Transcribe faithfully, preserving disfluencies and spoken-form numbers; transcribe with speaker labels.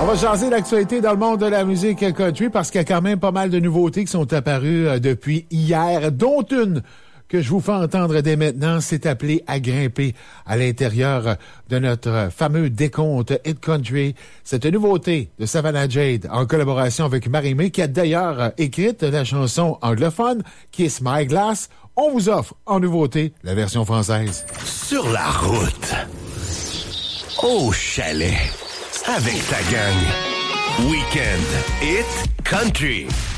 Speaker 1: On va jaser l'actualité dans le monde de la musique country parce qu'il y a quand même pas mal de nouveautés qui sont apparues euh, depuis hier, dont une que je vous fais entendre dès maintenant, c'est appelé à grimper à l'intérieur de notre fameux décompte Hit Country. Cette nouveauté de Savannah Jade en collaboration avec Marie-Mé qui a d'ailleurs écrite la chanson anglophone Kiss My Glass. On vous offre en nouveauté la version française.
Speaker 2: Sur la route, au chalet, avec ta gang. Weekend Hit Country.